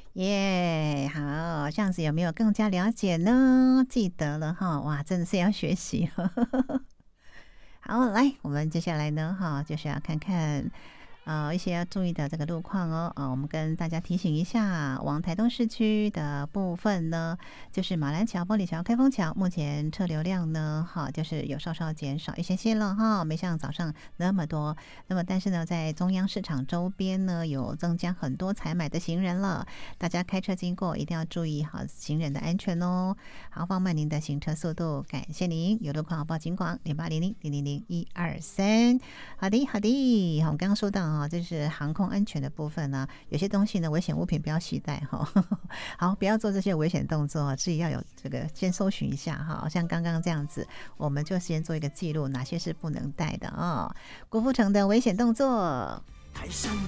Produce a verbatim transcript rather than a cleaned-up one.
耶、yeah, 好，这样子有没有更加了解呢？记得了哈，哇，真的是要学习。好，来，我们接下来呢，哈，就是要看看。呃，一些要注意的这个路况哦，呃，我们跟大家提醒一下，往台东市区的部分呢，就是马兰桥、玻璃桥、开封桥，目前车流量呢，哈，就是有稍稍减少一些些了哈，没像早上那么多。那么，但是呢，在中央市场周边呢，有增加很多采买的行人了，大家开车经过一定要注意好行人的安全哦。好，放慢您的行车速度，感谢您。有路况报警广零八零零零零零一二三。好的，好的，我们刚刚说到啊，这是航空安全的部分呢，有些东西呢，危险物品不要携带哈。好，不要做这些危险动作，自己要有这个先搜寻一下哈。像刚刚这样子，我们就先做一个记录，哪些是不能带的啊、哦？郭富城的危险动作。 台上